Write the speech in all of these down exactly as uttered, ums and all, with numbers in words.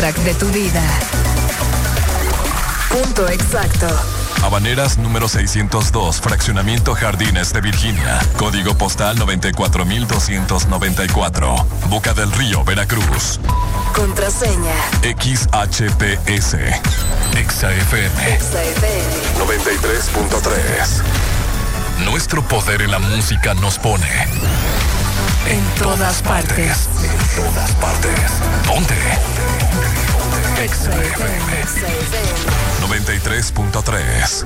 Track de tu vida. Punto exacto. Habaneras número seiscientos dos, Fraccionamiento Jardines de Virginia. Código postal noventa y cuatro mil doscientos noventa y cuatro. Boca del Río, Veracruz. Contraseña. X H P S. Exa F M. Exa F M. noventa y tres punto tres. Nuestro poder en la música nos pone en, en todas partes. partes. En todas partes. Ponte. Exa F M. noventa y tres punto tres.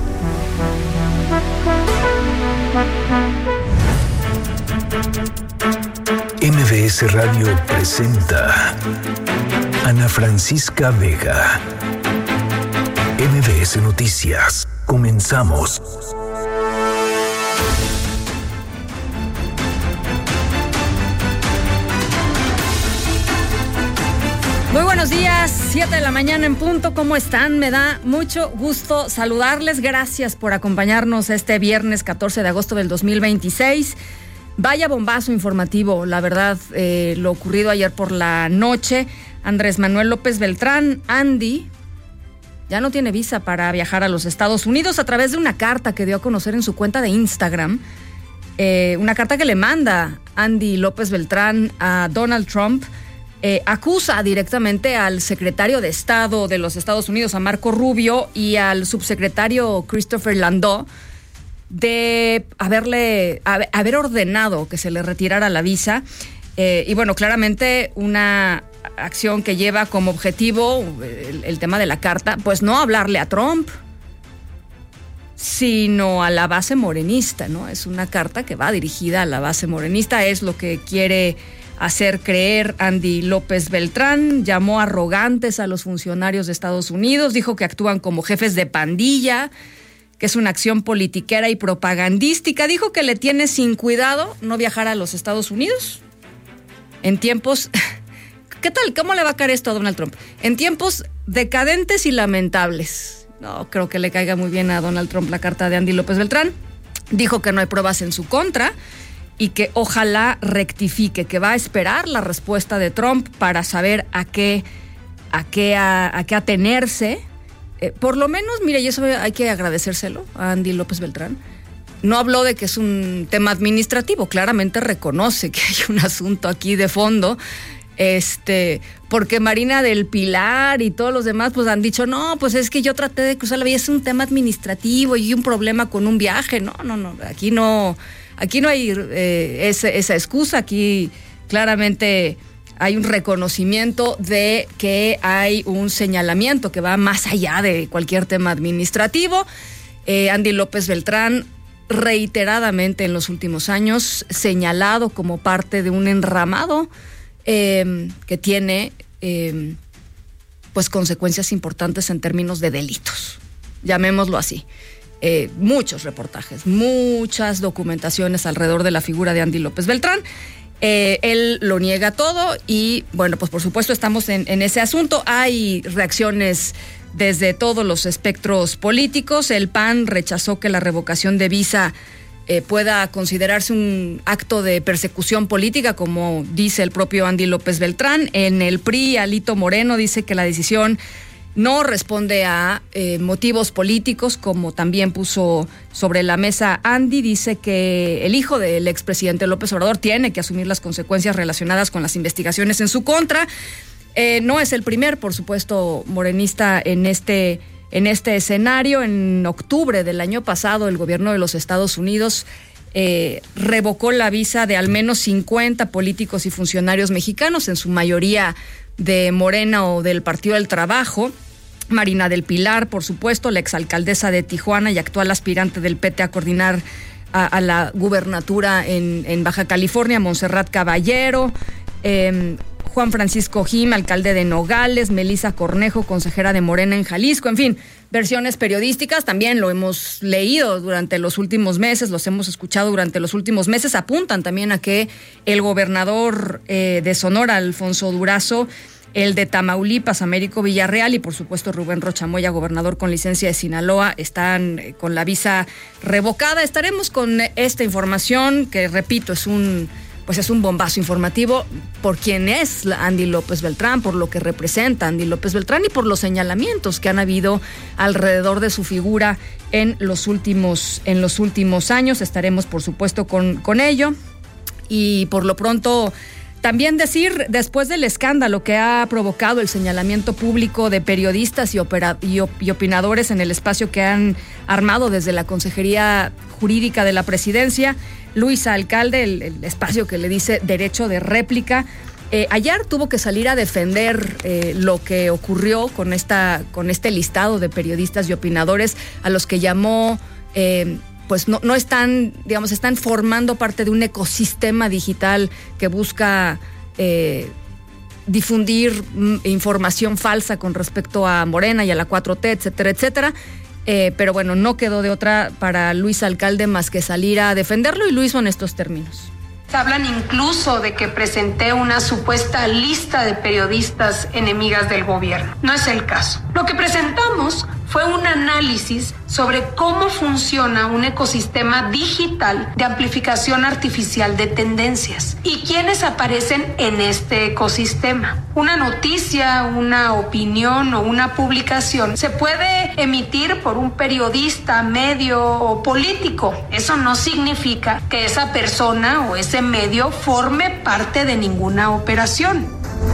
M V S Radio presenta Ana Francisca Vega. M V S Noticias. Comenzamos. Muy buenos días, siete de la mañana en punto. ¿Cómo están? Me da mucho gusto saludarles. Gracias por acompañarnos este viernes catorce de agosto del dos mil veintiséis. Vaya bombazo informativo, la verdad, eh, lo ocurrido ayer por la noche. Andrés Manuel López Beltrán, Andy, ya no tiene visa para viajar a los Estados Unidos a través de una carta que dio a conocer en su cuenta de Instagram. Eh, una carta que le manda Andy López Beltrán a Donald Trump. Eh, acusa directamente al secretario de Estado de los Estados Unidos, a Marco Rubio, y al subsecretario Christopher Landau de haberle haber ordenado que se le retirara la visa. Eh, y bueno, claramente una acción que lleva como objetivo el, el tema de la carta, pues no hablarle a Trump, sino a la base morenista, ¿no? Es una carta que va dirigida a la base morenista, es lo que quiere hacer creer Andy López Beltrán. Llamó arrogantes a los funcionarios de Estados Unidos, dijo que actúan como jefes de pandilla, que es una acción politiquera y propagandística. Dijo que le tiene sin cuidado no viajar a los Estados Unidos en tiempos... ¿Qué tal? ¿Cómo le va a caer esto a Donald Trump? En tiempos decadentes y lamentables. No creo que le caiga muy bien a Donald Trump la carta de Andy López Beltrán. Dijo que no hay pruebas en su contra y que ojalá rectifique, que va a esperar la respuesta de Trump para saber a qué, a qué, a, a qué atenerse. Eh, por lo menos, mire, y eso hay que agradecérselo a Andy López Beltrán. No habló de que es un tema administrativo, claramente reconoce que hay un asunto aquí de fondo, este, porque Marina del Pilar y todos los demás pues han dicho, no, pues es que yo traté de cruzar la vía, es un tema administrativo y un problema con un viaje. No, no, no, aquí no... Aquí no hay eh, esa, esa excusa, aquí claramente hay un reconocimiento de que hay un señalamiento que va más allá de cualquier tema administrativo. Eh, Andy López Beltrán, reiteradamente en los últimos años, señalado como parte de un enramado eh, que tiene eh, pues consecuencias importantes en términos de delitos, llamémoslo así. Eh, muchos reportajes, muchas documentaciones alrededor de la figura de Andy López Beltrán. Eh, él lo niega todo y, bueno, pues por supuesto estamos en, en ese asunto. Hay reacciones desde todos los espectros políticos. El P A N rechazó que la revocación de visa eh, pueda considerarse un acto de persecución política, como dice el propio Andy López Beltrán. En el P R I, Alito Moreno dice que la decisión no responde a eh, motivos políticos, como también puso sobre la mesa Andy. Dice que el hijo del expresidente López Obrador tiene que asumir las consecuencias relacionadas con las investigaciones en su contra. Eh, no es el primer, por supuesto, morenista en este, en este escenario. En octubre del año pasado, el gobierno de los Estados Unidos eh, revocó la visa de al menos cincuenta políticos y funcionarios mexicanos, en su mayoría de Morena o del Partido del Trabajo. Marina del Pilar, por supuesto, la exalcaldesa de Tijuana y actual aspirante del P T a coordinar a, a la gubernatura en, en Baja California, Montserrat Caballero, eh, Juan Francisco Jim, alcalde de Nogales, Melisa Cornejo, consejera de Morena en Jalisco, en fin, versiones periodísticas, también lo hemos leído durante los últimos meses, los hemos escuchado durante los últimos meses, apuntan también a que el gobernador eh, de Sonora, Alfonso Durazo, el de Tamaulipas, Américo Villarreal, y por supuesto Rubén Rocha Moya, gobernador con licencia de Sinaloa, están con la visa revocada. Estaremos con esta información que, repito, es un pues es un bombazo informativo por quién es Andy López Beltrán, por lo que representa Andy López Beltrán y por los señalamientos que han habido alrededor de su figura en los últimos, en los últimos años. Estaremos, por supuesto, con, con ello. Y por lo pronto, también decir, después del escándalo que ha provocado el señalamiento público de periodistas y, opera, y, op, y opinadores en el espacio que han armado desde la Consejería Jurídica de la Presidencia, Luisa Alcalde, el, el espacio que le dice derecho de réplica, eh, ayer tuvo que salir a defender eh, lo que ocurrió con, esta, con este listado de periodistas y opinadores a los que llamó... Eh, pues no, no están, digamos, están formando parte de un ecosistema digital que busca eh, difundir m- información falsa con respecto a Morena y a la cuatro T, etcétera, etcétera. Eh, pero bueno, no quedó de otra para Luis Alcalde más que salir a defenderlo y lo hizo en estos términos. Hablan incluso de que presenté una supuesta lista de periodistas enemigas del gobierno. No es el caso. Lo que presentamos fue un análisis sobre cómo funciona un ecosistema digital de amplificación artificial de tendencias y quiénes aparecen en este ecosistema. Una noticia, una opinión o una publicación se puede emitir por un periodista, medio o político. Eso no significa que esa persona o ese medio forme parte de ninguna operación.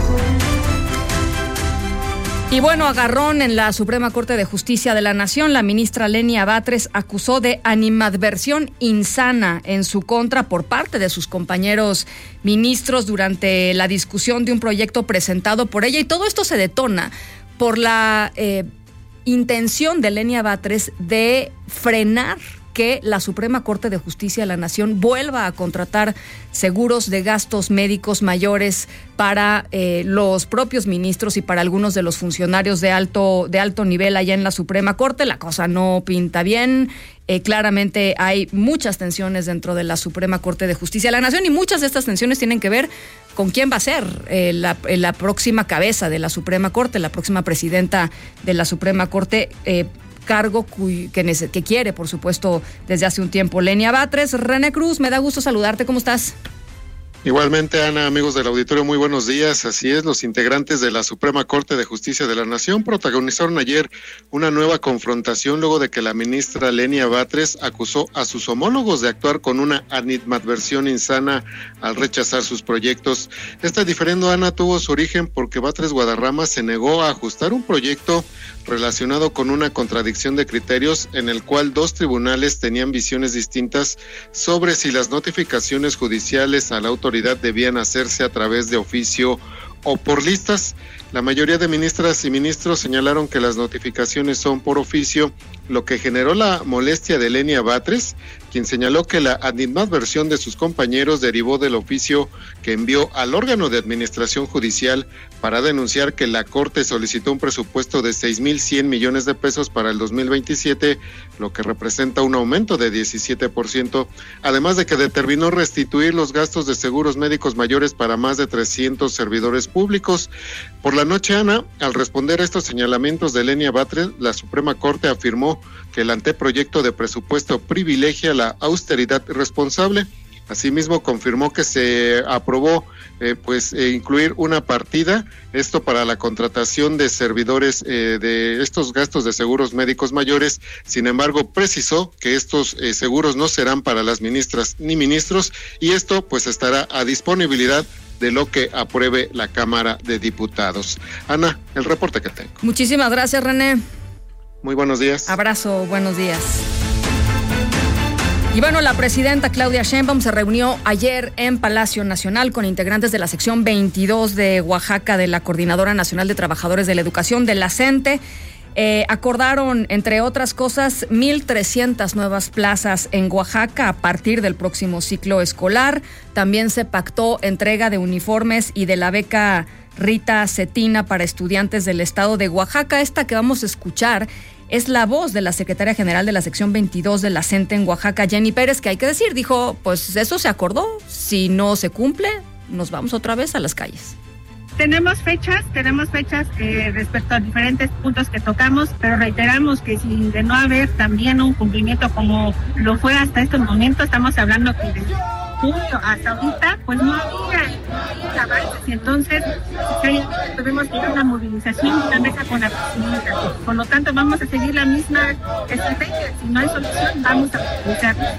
Y bueno, agarrón en la Suprema Corte de Justicia de la Nación. La ministra Lenia Batres acusó de animadversión insana en su contra por parte de sus compañeros ministros durante la discusión de un proyecto presentado por ella. Y todo esto se detona por la eh, intención de Lenia Batres de frenar que la Suprema Corte de Justicia de la Nación vuelva a contratar seguros de gastos médicos mayores para eh, los propios ministros y para algunos de los funcionarios de alto, de alto nivel allá en la Suprema Corte. La cosa no pinta bien. Eh, claramente hay muchas tensiones dentro de la Suprema Corte de Justicia de la Nación y muchas de estas tensiones tienen que ver con quién va a ser eh, la, la próxima cabeza de la Suprema Corte, la próxima presidenta de la Suprema Corte, eh, cargo cuy, que, nece, que quiere, por supuesto, desde hace un tiempo Lenia Batres. René Cruz, me da gusto saludarte, ¿cómo estás? Igualmente, Ana, amigos del auditorio, muy buenos días. Así es, los integrantes de la Suprema Corte de Justicia de la Nación protagonizaron ayer una nueva confrontación luego de que la ministra Lenia Batres acusó a sus homólogos de actuar con una animadversión insana al rechazar sus proyectos. Este diferendo, Ana, tuvo su origen porque Batres Guadarrama se negó a ajustar un proyecto relacionado con una contradicción de criterios en el cual dos tribunales tenían visiones distintas sobre si las notificaciones judiciales a la autoridad debían hacerse a través de oficio o por listas. La mayoría de ministras y ministros señalaron que las notificaciones son por oficio, lo que generó la molestia de Lenia Batres, quien señaló que la animadversión de sus compañeros derivó del oficio que envió al órgano de administración judicial para denunciar que la Corte solicitó un presupuesto de seis mil cien millones de pesos para el dos mil veintisiete, lo que representa un aumento de diecisiete por ciento, además de que determinó restituir los gastos de seguros médicos mayores para más de trescientos servidores públicos. Por la noche, Ana, al responder a estos señalamientos de Lenia Batres, la Suprema Corte afirmó que el anteproyecto de presupuesto privilegia la austeridad responsable. Asimismo, confirmó que se aprobó eh, pues eh, incluir una partida, esto para la contratación de servidores eh, de estos gastos de seguros médicos mayores. Sin embargo, precisó que estos eh, seguros no serán para las ministras ni ministros y esto pues estará a disponibilidad de lo que apruebe la Cámara de Diputados. Ana, el reporte que tengo. Muchísimas gracias, René. Muy buenos días. Abrazo, buenos días. Y bueno, la presidenta Claudia Sheinbaum se reunió ayer en Palacio Nacional con integrantes de la sección veintidós de Oaxaca de la Coordinadora Nacional de Trabajadores de la Educación de la CENTE. Eh, acordaron, entre otras cosas, mil trescientas nuevas plazas en Oaxaca a partir del próximo ciclo escolar. También se pactó entrega de uniformes y de la beca Rita Cetina para estudiantes del estado de Oaxaca. Esta que vamos a escuchar es la voz de la secretaria general de la sección veintidós de la CENTE en Oaxaca, Jenny Pérez, que hay que decir, dijo, pues eso se acordó, si no se cumple, nos vamos otra vez a las calles. Tenemos fechas, tenemos fechas eh, respecto a diferentes puntos que tocamos, pero reiteramos que si de no haber también un cumplimiento como lo fue hasta estos momentos, estamos hablando que de junio hasta ahorita, pues no había avances, y entonces tuvimos que ir a una movilización y una mesa con la presidenta. Por lo tanto, vamos a seguir la misma estrategia. Si no hay solución, vamos a movilizar.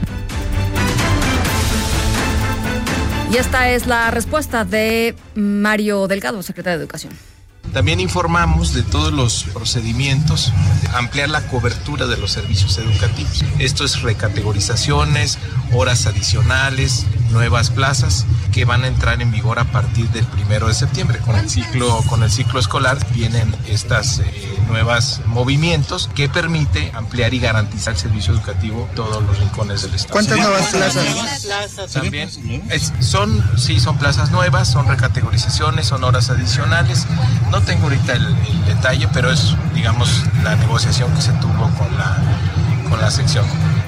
Y esta es la respuesta de Mario Delgado, secretario de Educación. También informamos de todos los procedimientos, ampliar la cobertura de los servicios educativos. Esto es recategorizaciones, horas adicionales, nuevas plazas que van a entrar en vigor a partir del primero de septiembre. Con el ciclo, con el ciclo escolar vienen estas eh, nuevos movimientos que permite ampliar y garantizar el servicio educativo en todos los rincones del estado. ¿Cuántas nuevas plazas? También es, son, sí, son plazas nuevas, son recategorizaciones, son horas adicionales. No tengo ahorita el, el detalle, pero es, digamos, la negociación que se tuvo con la, con la sección.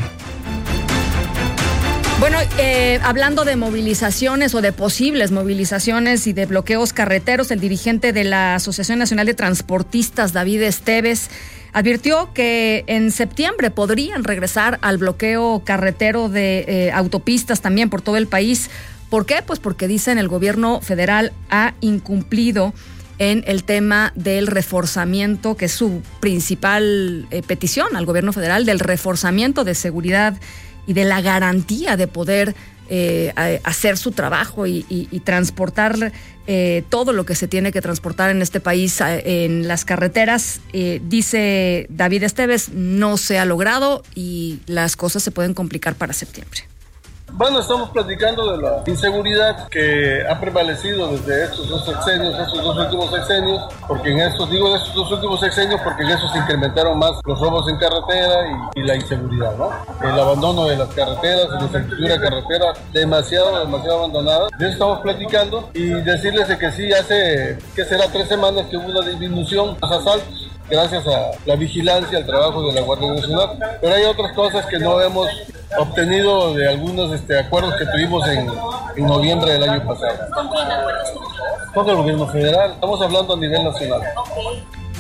Bueno, eh, hablando de movilizaciones o de posibles movilizaciones y de bloqueos carreteros, el dirigente de la Asociación Nacional de Transportistas, David Esteves, advirtió que en septiembre podrían regresar al bloqueo carretero de eh, autopistas también por todo el país. ¿Por qué? Pues porque dicen el gobierno federal ha incumplido en el tema del reforzamiento, que es su principal eh, petición al gobierno federal, del reforzamiento de seguridad y de la garantía de poder eh, hacer su trabajo y, y, y transportar eh, todo lo que se tiene que transportar en este país eh, en las carreteras. Eh, dice David Esteves, no se ha logrado y las cosas se pueden complicar para septiembre. Bueno, estamos platicando de la inseguridad que ha prevalecido desde estos dos sexenios, estos dos últimos sexenios, porque en estos, digo de estos dos últimos sexenios, porque en esos se incrementaron más los robos en carretera y, y la inseguridad, ¿no? El abandono de las carreteras, la infraestructura carretera, demasiado, demasiado abandonada. De eso estamos platicando y decirles de que sí, hace, que será tres semanas que hubo una disminución de los asaltos, gracias a la vigilancia, al trabajo de la Guardia Nacional, pero hay otras cosas que no hemos obtenido de algunos este, acuerdos que tuvimos en, en noviembre del año pasado. ¿Con quién acuerdos? Con el gobierno federal, estamos hablando a nivel nacional. Okay.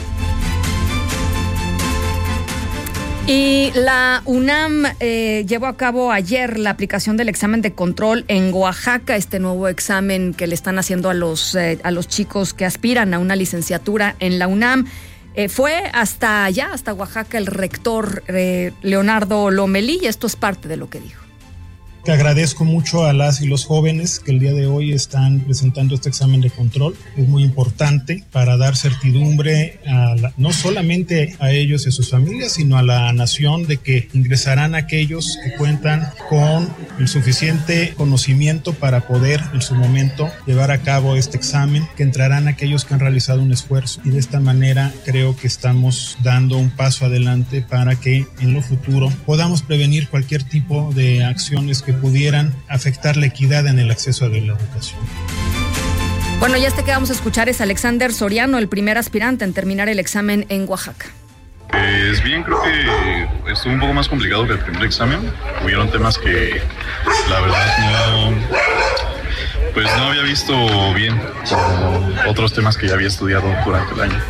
Y la UNAM eh, llevó a cabo ayer la aplicación del examen de control en Oaxaca, este nuevo examen que le están haciendo a los, eh, a los chicos que aspiran a una licenciatura en la UNAM. Eh, fue hasta allá, hasta Oaxaca, el rector eh, Leonardo Lomelí, y esto es parte de lo que dijo. Que agradezco mucho a las y los jóvenes que el día de hoy están presentando este examen de control. Es muy importante para dar certidumbre a la, no solamente a ellos y a sus familias, sino a la nación, de que ingresarán aquellos que cuentan con el suficiente conocimiento para poder en su momento llevar a cabo este examen, que entrarán aquellos que han realizado un esfuerzo, y de esta manera creo que estamos dando un paso adelante para que en lo futuro podamos prevenir cualquier tipo de acciones que pudieran afectar la equidad en el acceso a la educación. Bueno, y este que vamos a escuchar es Alexander Soriano, el primer aspirante en terminar el examen en Oaxaca. Pues bien, creo que estuvo un poco más complicado que el primer examen. Hubieron temas que la verdad no, pues no había visto bien, como otros temas que ya había estudiado durante el año.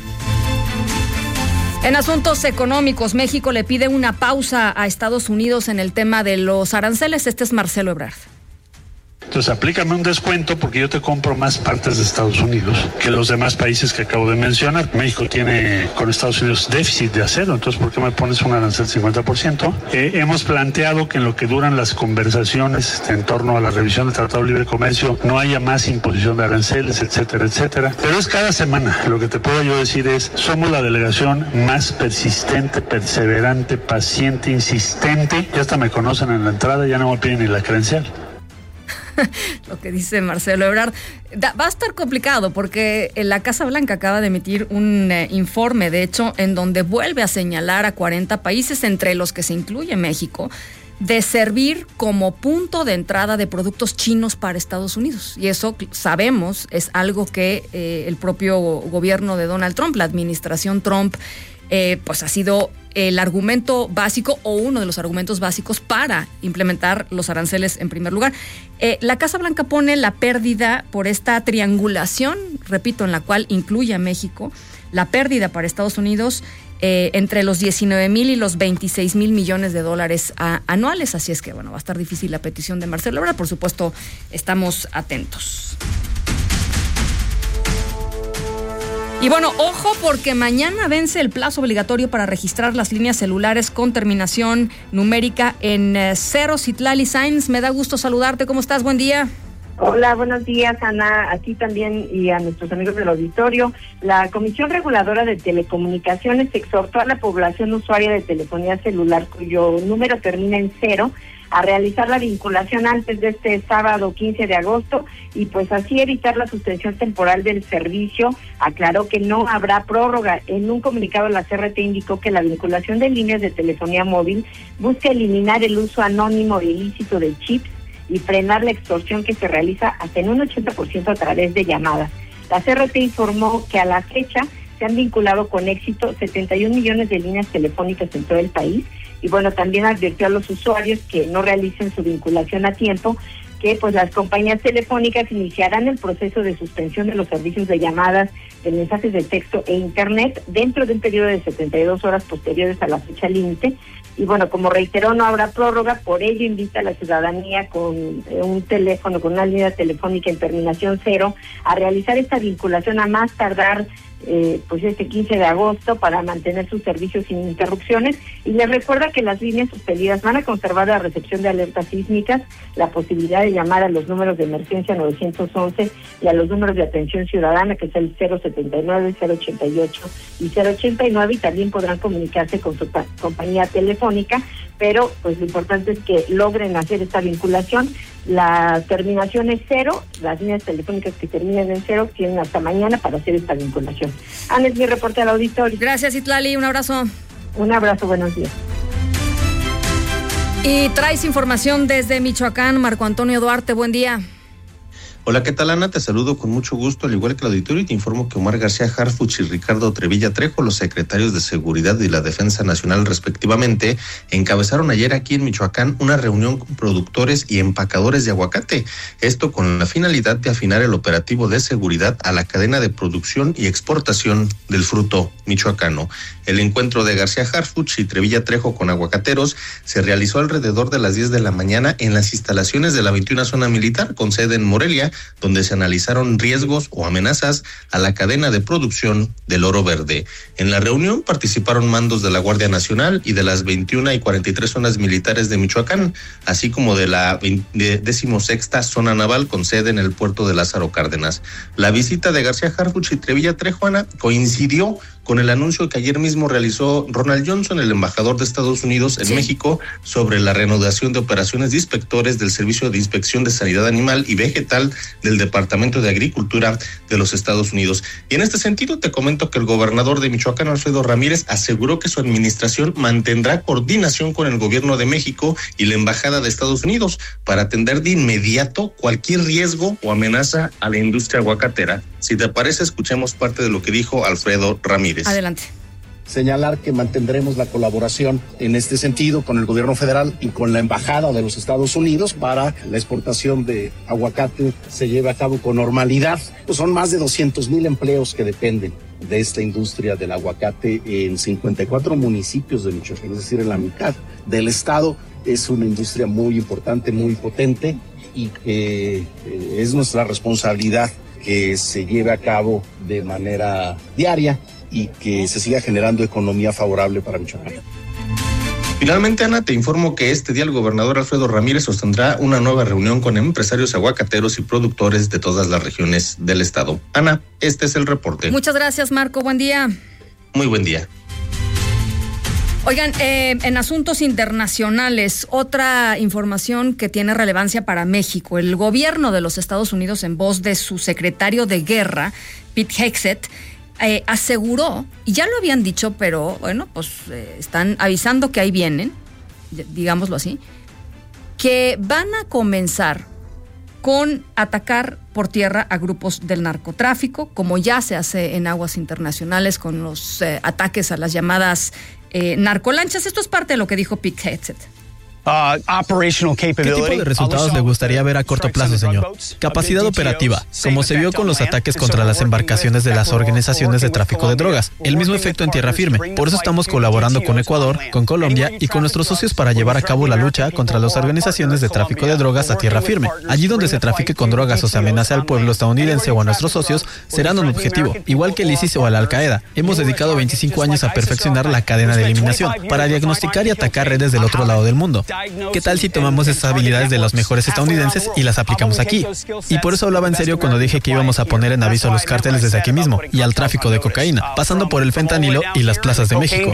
En asuntos económicos, México le pide una pausa a Estados Unidos en el tema de los aranceles. Este es Marcelo Ebrard. Entonces aplícame un descuento porque yo te compro más partes de Estados Unidos que los demás países que acabo de mencionar. México tiene con Estados Unidos déficit de acero, entonces ¿por qué me pones un arancel cincuenta por ciento? Eh, hemos planteado que en lo que duran las conversaciones en torno a la revisión del Tratado de Libre Comercio no haya más imposición de aranceles, etcétera, etcétera. Pero es cada semana. Lo que te puedo yo decir es, somos la delegación más persistente, perseverante, paciente, insistente. Ya hasta me conocen en la entrada, ya no me piden ni la credencial. Lo que dice Marcelo Ebrard. Da, va a estar complicado porque la Casa Blanca acaba de emitir un eh, informe, de hecho, en donde vuelve a señalar a cuarenta países, entre los que se incluye México, de servir como punto de entrada de productos chinos para Estados Unidos. Y eso, sabemos, es algo que eh, el propio gobierno de Donald Trump, la administración Trump, eh, pues ha sido el argumento básico o uno de los argumentos básicos para implementar los aranceles en primer lugar. Eh, la Casa Blanca pone la pérdida por esta triangulación, repito, en la cual incluye a México, la pérdida para Estados Unidos eh, entre los diecinueve mil y los veintiséis mil millones de dólares a, anuales. Así es que, bueno, va a estar difícil la petición de Marcelo Ebrard. Por supuesto, estamos atentos. Y bueno, ojo, porque mañana vence el plazo obligatorio para registrar las líneas celulares con terminación numérica en eh, cero. Citlali Sainz, me da gusto saludarte. ¿Cómo estás? Buen día. Hola, buenos días, Ana, a ti también y a nuestros amigos del auditorio. La Comisión Reguladora de Telecomunicaciones exhortó a la población usuaria de telefonía celular cuyo número termina en cero a realizar la vinculación antes de este sábado quince de agosto y pues así evitar la suspensión temporal del servicio. Aclaró que no habrá prórroga. En un comunicado la C R T indicó que la vinculación de líneas de telefonía móvil busca eliminar el uso anónimo e ilícito de chips y frenar la extorsión que se realiza hasta en un ochenta por ciento a través de llamadas. La C R T informó que a la fecha se han vinculado con éxito setenta y un millones de líneas telefónicas en todo el país y bueno, también advirtió a los usuarios que no realicen su vinculación a tiempo, que pues las compañías telefónicas iniciarán el proceso de suspensión de los servicios de llamadas, de mensajes de texto e internet dentro de un periodo de setenta y dos horas posteriores a la fecha límite. Y bueno, como reiteró, no habrá prórroga, por ello invita a la ciudadanía con un teléfono, con una línea telefónica en terminación cero, a realizar esta vinculación a más tardar eh, pues este quince de agosto para mantener sus servicios sin interrupciones. Y les recuerda que las líneas suspendidas van a conservar la recepción de alertas sísmicas, la posibilidad de llamar a los números de emergencia nueve once y a los números de atención ciudadana, que es el cero setenta y nueve, cero ochenta y ocho y cero ochenta y nueve, y también podrán comunicarse con su pa- compañía telefónica, pero pues lo importante es que logren hacer esta vinculación. La terminación es cero, las líneas telefónicas que terminen en cero tienen hasta mañana para hacer esta vinculación. Ana, es mi reporte al auditorio. Gracias, Citlali, un abrazo. Un abrazo, buenos días. Y traes información desde Michoacán, Marco Antonio Duarte, buen día. Hola, ¿qué tal, Ana? Te saludo con mucho gusto, al igual que el auditorio, y te informo que Omar García Harfuch y Ricardo Trevilla Trejo, los secretarios de Seguridad y la Defensa Nacional respectivamente, encabezaron ayer aquí en Michoacán una reunión con productores y empacadores de aguacate. Esto con la finalidad de afinar el operativo de seguridad a la cadena de producción y exportación del fruto michoacano. El encuentro de García Harfuch y Trevilla Trejo con aguacateros se realizó alrededor de las diez de la mañana en las instalaciones de la veintiuna Zona Militar, con sede en Morelia, donde se analizaron riesgos o amenazas a la cadena de producción del oro verde. En la reunión participaron mandos de la Guardia Nacional y de las veintiuna y cuarenta y tres zonas militares de Michoacán, así como de la decimosexta Zona Naval con sede en el puerto de Lázaro Cárdenas. La visita de García Harfuch y Trevilla Trejo, Ana, coincidió con el anuncio que ayer mismo realizó Ronald Johnson, el embajador de Estados Unidos en sí. México, sobre la reanudación de operaciones de inspectores del Servicio de Inspección de Sanidad Animal y Vegetal del Departamento de Agricultura de los Estados Unidos. Y en este sentido te comento que el gobernador de Michoacán, Alfredo Ramírez, aseguró que su administración mantendrá coordinación con el gobierno de México y la Embajada de Estados Unidos para atender de inmediato cualquier riesgo o amenaza a la industria aguacatera. Si te parece, escuchemos parte de lo que dijo Alfredo Ramírez. Adelante. Señalar que mantendremos la colaboración en este sentido con el gobierno federal y con la Embajada de los Estados Unidos para que la exportación de aguacate se lleve a cabo con normalidad. Pues son más de doscientos mil empleos que dependen de esta industria del aguacate en cincuenta y cuatro municipios de Michoacán, es decir, en la mitad del estado. Es una industria muy importante, muy potente y que eh, es nuestra responsabilidad que se lleve a cabo de manera diaria y que se siga generando economía favorable para Michoacán. Finalmente, Ana, te informo que este día el gobernador Alfredo Ramírez sostendrá una nueva reunión con empresarios aguacateros y productores de todas las regiones del estado. Ana, este es el reporte. Muchas gracias, Marco. Buen día. Muy buen día. Oigan, eh, en asuntos internacionales, otra información que tiene relevancia para México. El gobierno de los Estados Unidos, en voz de su secretario de guerra, Pete Hegseth, eh, aseguró, y ya lo habían dicho, pero bueno, pues eh, están avisando que ahí vienen, digámoslo así, que van a comenzar con atacar por tierra a grupos del narcotráfico, como ya se hace en aguas internacionales con los eh, ataques a las llamadas eh, narcolanchas. Esto es parte de lo que dijo Pete Hegseth. ¿Qué tipo de resultados le gustaría ver a corto plazo, señor? Capacidad operativa, como se vio con los ataques contra las embarcaciones de las organizaciones de tráfico de drogas. El mismo efecto en tierra firme. Por eso estamos colaborando con Ecuador, con Colombia y con nuestros socios para llevar a cabo la lucha contra las organizaciones de tráfico de drogas a tierra firme. Allí donde se trafique con drogas o se amenace al pueblo estadounidense o a nuestros socios, serán un objetivo, igual que el ISIS o a la Al-Qaeda. Hemos dedicado veinticinco años a perfeccionar la cadena de eliminación, para diagnosticar y atacar redes del otro lado del mundo. ¿Qué tal si tomamos esas habilidades de los mejores estadounidenses y las aplicamos aquí? Y por eso hablaba en serio cuando dije que íbamos a poner en aviso a los cárteles desde aquí mismo, y al tráfico de cocaína, pasando por el fentanilo y las plazas de México.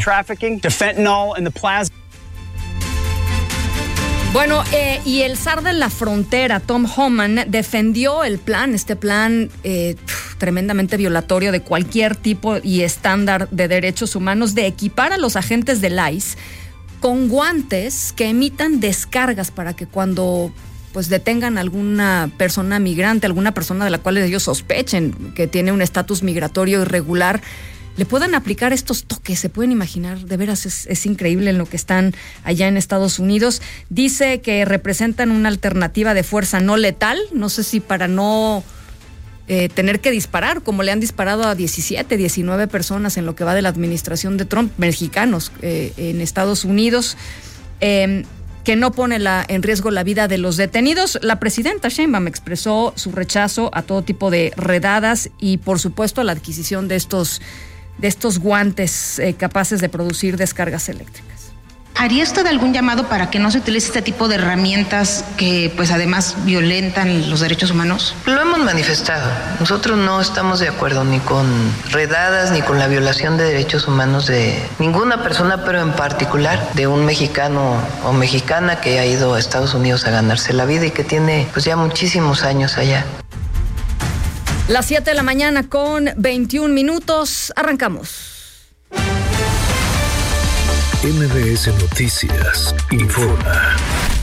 Bueno, eh, y el zar de la frontera, Tom Homan, defendió el plan, este plan eh, pf, tremendamente violatorio de cualquier tipo y estándar de derechos humanos, de equipar a los agentes del I C E con guantes que emitan descargas para que cuando pues detengan a alguna persona migrante, alguna persona de la cual ellos sospechen que tiene un estatus migratorio irregular, le puedan aplicar estos toques. Se pueden imaginar, de veras es, es increíble en lo que están allá en Estados Unidos. Dice que representan una alternativa de fuerza no letal, no sé si para no eh, tener que disparar, como le han disparado a diecisiete, diecinueve personas en lo que va de la administración de Trump, mexicanos eh, en Estados Unidos, eh, que no pone la, en riesgo la vida de los detenidos. La presidenta Sheinbaum expresó su rechazo a todo tipo de redadas y, por supuesto, a la adquisición de estos de estos guantes eh, capaces de producir descargas eléctricas. ¿Haría usted algún llamado para que no se utilice este tipo de herramientas que pues además violentan los derechos humanos? Lo hemos manifestado. Nosotros no estamos de acuerdo ni con redadas ni con la violación de derechos humanos de ninguna persona, pero en particular de un mexicano o mexicana que ha ido a Estados Unidos a ganarse la vida y que tiene pues ya muchísimos años allá. Las siete de la mañana con veintiún minutos. Arrancamos. M B S Noticias informa.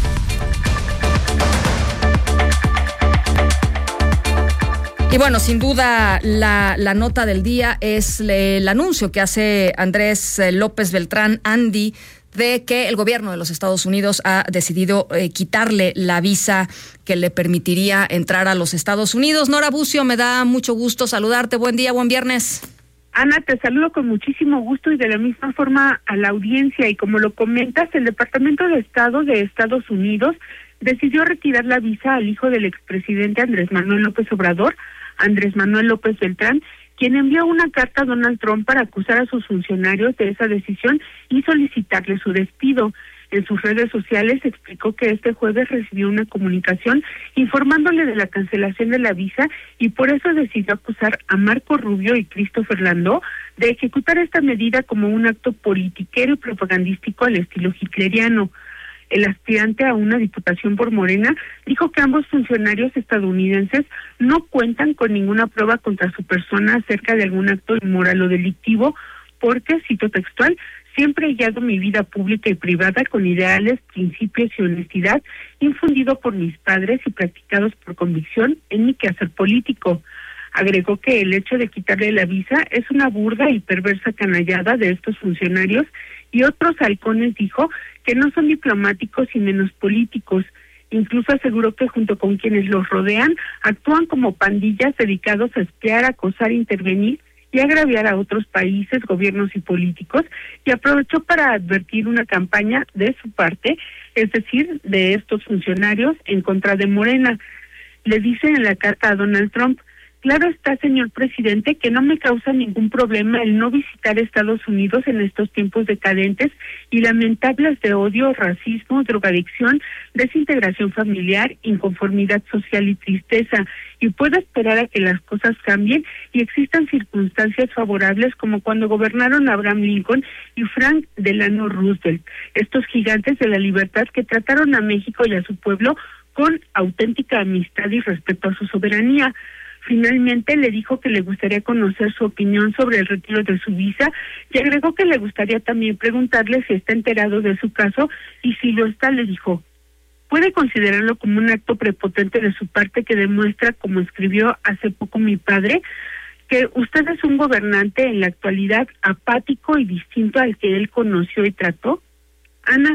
Y bueno, sin duda la, la nota del día es el anuncio que hace Andrés López Beltrán, Andy, de que el gobierno de los Estados Unidos ha decidido eh, quitarle la visa que le permitiría entrar a los Estados Unidos. Nora Bucio, me da mucho gusto saludarte. Buen día, buen viernes. Ana, te saludo con muchísimo gusto y de la misma forma a la audiencia. Y como lo comentas, el Departamento de Estado de Estados Unidos decidió retirar la visa al hijo del expresidente Andrés Manuel López Obrador, Andrés Manuel López Beltrán, quien envió una carta a Donald Trump para acusar a sus funcionarios de esa decisión y solicitarle su despido. En sus redes sociales explicó que este jueves recibió una comunicación informándole de la cancelación de la visa y por eso decidió acusar a Marco Rubio y Christopher Landó de ejecutar esta medida como un acto politiquero y propagandístico al estilo hitleriano. El aspirante a una diputación por Morena dijo que ambos funcionarios estadounidenses no cuentan con ninguna prueba contra su persona acerca de algún acto inmoral o delictivo, porque, cito textual, siempre he guiado mi vida pública y privada con ideales, principios y honestidad, infundido por mis padres y practicados por convicción en mi quehacer político. Agregó que el hecho de quitarle la visa es una burda y perversa canallada de estos funcionarios y otros halcones, dijo, que no son diplomáticos y menos políticos. Incluso aseguró que junto con quienes los rodean actúan como pandillas dedicados a espiar, acosar, intervenir y agraviar a otros países, gobiernos y políticos, y aprovechó para advertir una campaña de su parte, es decir, de estos funcionarios en contra de Morena. Le dice en la carta a Donald Trump: claro está, señor presidente, que no me causa ningún problema el no visitar Estados Unidos en estos tiempos decadentes y lamentables de odio, racismo, drogadicción, desintegración familiar, inconformidad social y tristeza, y puedo esperar a que las cosas cambien y existan circunstancias favorables como cuando gobernaron Abraham Lincoln y Frank Delano Roosevelt, estos gigantes de la libertad que trataron a México y a su pueblo con auténtica amistad y respeto a su soberanía. Finalmente le dijo que le gustaría conocer su opinión sobre el retiro de su visa y agregó que le gustaría también preguntarle si está enterado de su caso y si lo está, le dijo: ¿puede considerarlo como un acto prepotente de su parte que demuestra, como escribió hace poco mi padre, que usted es un gobernante en la actualidad apático y distinto al que él conoció y trató? Ana,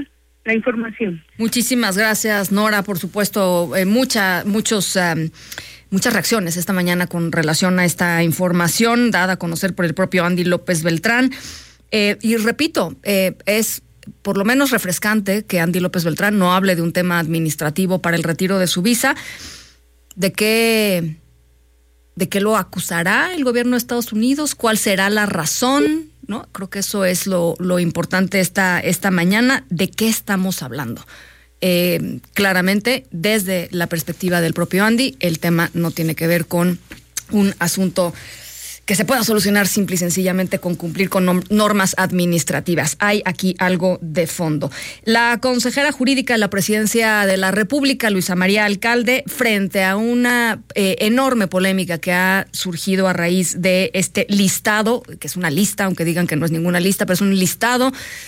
la información. Muchísimas gracias, Nora. Por supuesto, eh, mucha, muchos, um, muchas reacciones esta mañana con relación a esta información dada a conocer por el propio Andy López Beltrán. Eh, y repito, eh, es por lo menos refrescante que Andy López Beltrán no hable de un tema administrativo para el retiro de su visa. ¿De qué, de qué lo acusará el gobierno de Estados Unidos? ¿Cuál será la razón? ¿No? Creo que eso es lo, lo importante esta, esta mañana. ¿De qué estamos hablando? Eh, claramente, desde la perspectiva del propio Andy, el tema no tiene que ver con un asunto que se pueda solucionar simple y sencillamente con cumplir con normas administrativas. Hay aquí algo de fondo. La consejera jurídica de la Presidencia de la República, Luisa María Alcalde, frente a una eh, enorme polémica que ha surgido a raíz de este listado, que es una lista, aunque digan que no es ninguna lista, pero es un listado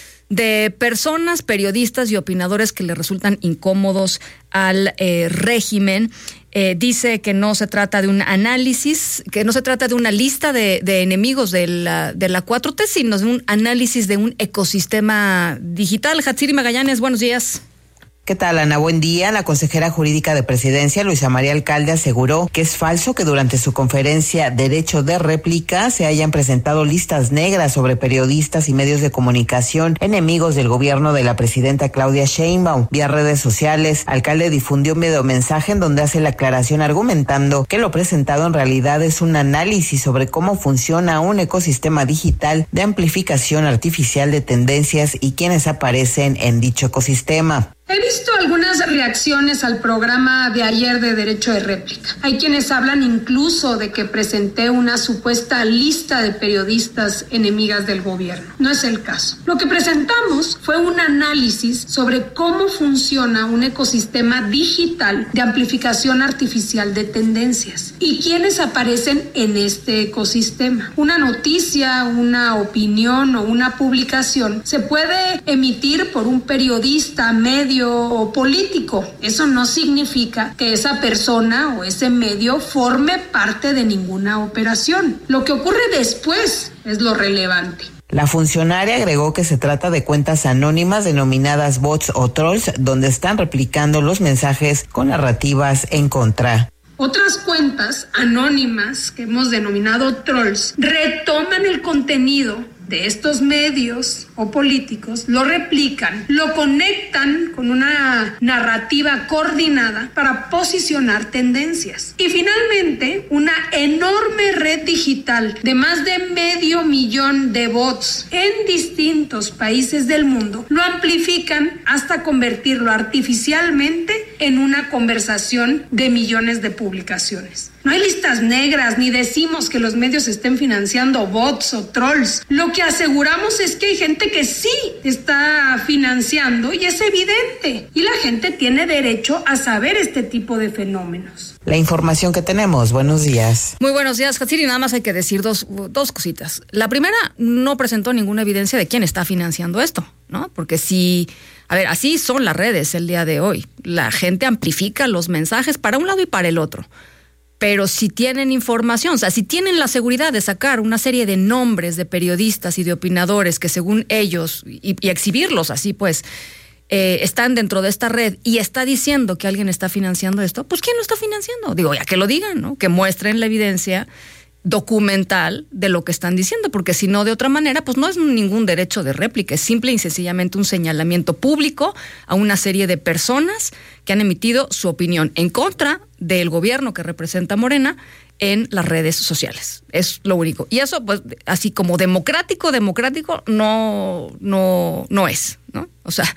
de personas, periodistas y opinadores que le resultan incómodos al eh, régimen. Eh, dice que no se trata de un análisis, que no se trata de una lista de, de enemigos de la, de la cuatro T, sino de un análisis de un ecosistema digital. Hatsiri Magallanes, buenos días. ¿Qué tal, Ana? Buen día. La consejera jurídica de Presidencia, Luisa María Alcalde, aseguró que es falso que durante su conferencia Derecho de Réplica se hayan presentado listas negras sobre periodistas y medios de comunicación enemigos del gobierno de la presidenta Claudia Sheinbaum. Vía redes sociales, Alcalde difundió un videomensaje en donde hace la aclaración argumentando que lo presentado en realidad es un análisis sobre cómo funciona un ecosistema digital de amplificación artificial de tendencias y quienes aparecen en dicho ecosistema. He visto algunas reacciones al programa de ayer de Derecho de Réplica. Hay quienes hablan incluso de que presenté una supuesta lista de periodistas enemigas del gobierno. No es el caso. Lo que presentamos fue un análisis sobre cómo funciona un ecosistema digital de amplificación artificial de tendencias y quiénes aparecen en este ecosistema. Una noticia, una opinión o una publicación se puede emitir por un periodista, medio o político. Eso no significa que esa persona o ese medio forme parte de ninguna operación. Lo que ocurre después es lo relevante. La funcionaria agregó que se trata de cuentas anónimas denominadas bots o trolls, donde están replicando los mensajes con narrativas en contra. Otras cuentas anónimas que hemos denominado trolls retoman el contenido de estos medios o políticos, lo replican, lo conectan con una narrativa coordinada para posicionar tendencias. Y finalmente, una enorme red digital de más de medio millón de bots en distintos países del mundo lo amplifican hasta convertirlo artificialmente en una conversación de millones de publicaciones. No hay listas negras, ni decimos que los medios estén financiando bots o trolls. Lo que aseguramos es que hay gente que sí está financiando y es evidente. Y la gente tiene derecho a saber este tipo de fenómenos. La información que tenemos. Buenos días. Muy buenos días, Hatsiri. Nada más hay que decir dos, dos cositas. La primera, no presentó ninguna evidencia de quién está financiando esto, ¿no? Porque si... A ver, así son las redes el día de hoy. La gente amplifica los mensajes para un lado y para el otro. Pero si tienen información, o sea, si tienen la seguridad de sacar una serie de nombres de periodistas y de opinadores que según ellos, y, y exhibirlos así pues, eh, están dentro de esta red y está diciendo que alguien está financiando esto, pues ¿quién lo está financiando? Digo, ya que lo digan, ¿no? Que muestren la evidencia documental de lo que están diciendo, porque si no, de otra manera, pues no es ningún derecho de réplica, es simple y sencillamente un señalamiento público a una serie de personas que han emitido su opinión en contra del gobierno que representa Morena en las redes sociales. Es lo único. Y eso, pues, así como democrático, democrático, no, no, no es, ¿no? O sea,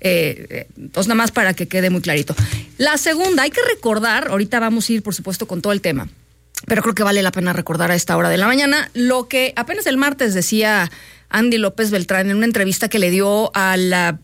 eh, entonces nada más para que quede muy clarito. La segunda, hay que recordar, ahorita vamos a ir, por supuesto, con todo el tema, pero creo que vale la pena recordar a esta hora de la mañana lo que apenas el martes decía Andy López Beltrán en una entrevista que le dio a la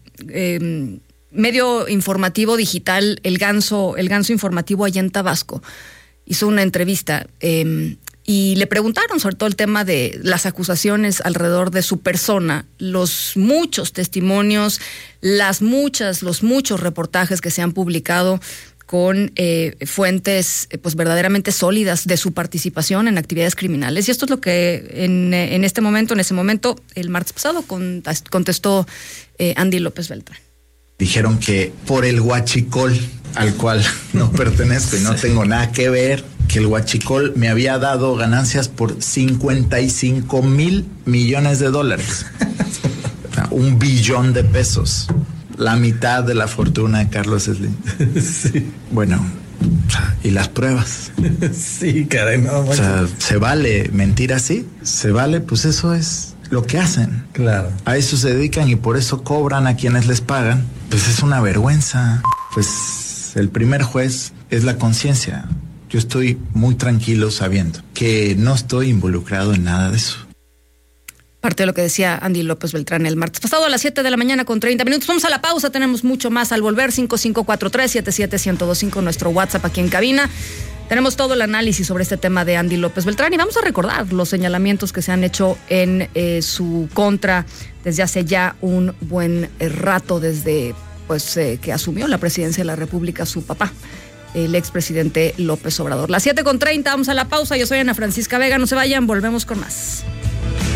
eh, medio informativo digital, el Ganso, el Ganso Informativo allá en Tabasco. Hizo una entrevista eh, y le preguntaron sobre todo el tema de las acusaciones alrededor de su persona, los muchos testimonios, las muchas, los muchos reportajes que se han publicado con eh, fuentes eh, pues verdaderamente sólidas de su participación en actividades criminales. Y esto es lo que en, en este momento, en ese momento, el martes pasado, contestó eh, Andy López Beltrán. Dijeron que por el huachicol, al cual no pertenezco y no tengo nada que ver, que el huachicol me había dado ganancias por cincuenta y cinco mil millones de dólares. Un billón de pesos. La mitad de la fortuna de Carlos Slim. Sí. Bueno, ¿y las pruebas? Sí, caray, no. O sea, ¿se vale mentir así? ¿Se vale? Pues eso es lo que hacen. Claro. A eso se dedican y por eso cobran a quienes les pagan. Pues es una vergüenza. Pues el primer juez es la conciencia. Yo estoy muy tranquilo sabiendo que no estoy involucrado en nada de eso. Parte de lo que decía Andy López Beltrán el martes pasado a las siete de la mañana con treinta minutos. Vamos a la pausa, tenemos mucho más al volver. Cinco cinco cuatro tres, siete siete, uno cero dos cinco, nuestro WhatsApp aquí en cabina. Tenemos todo el análisis sobre este tema de Andy López Beltrán y vamos a recordar los señalamientos que se han hecho en eh, su contra desde hace ya un buen rato, desde pues eh, que asumió la presidencia de la República su papá, el expresidente López Obrador. Las siete con treinta, vamos a la pausa. Yo soy Ana Francisca Vega, no se vayan, volvemos con más.